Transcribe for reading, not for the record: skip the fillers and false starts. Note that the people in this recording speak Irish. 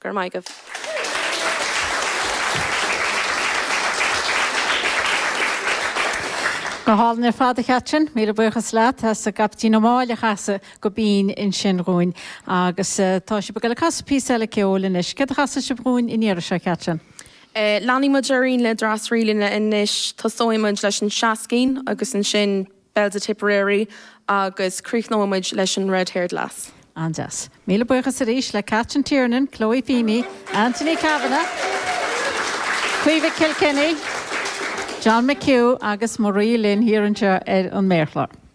gur maigah. Go hálan ar fád a cheatrin, mí buchas leat has a gaptí nómáil a chasa go bín in sin rúin agus tá si begal a cas písele ceolin is. Cad a chasa si brún in éire se cheatrin? Lani muidirín le dras riilina inis tosóimid leis an seacín agus an sin Bells of Tipperary agus críichnóid leis an red-haired lass. Andas. Míle buchas a ríis le Catrin Tiernan, Chloe Feeney, Anthony Kavanagh, Cuive Kilkenny, John McHugh agus Marie Lynn here an Méirlár.